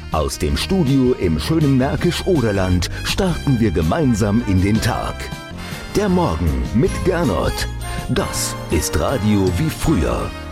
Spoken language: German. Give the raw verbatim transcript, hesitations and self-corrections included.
Aus dem Studio im schönen Märkisch-Oderland starten wir gemeinsam in den Tag. Der Morgen mit Gernot. Das ist Radio wie früher.